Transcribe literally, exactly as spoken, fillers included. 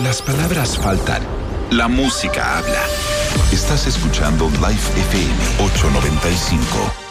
las palabras faltan, la música habla. Estás escuchando Life F M ochocientos noventa y cinco.